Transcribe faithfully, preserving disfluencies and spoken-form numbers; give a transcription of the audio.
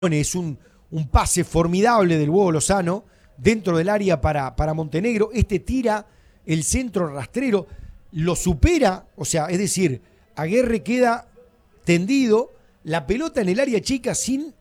Es un, un pase formidable del Huevo Lozano dentro del área para, para Montenegro. Este tira el centro rastrero, lo supera, o sea, es decir, Aguerre queda tendido, la pelota en el área chica sin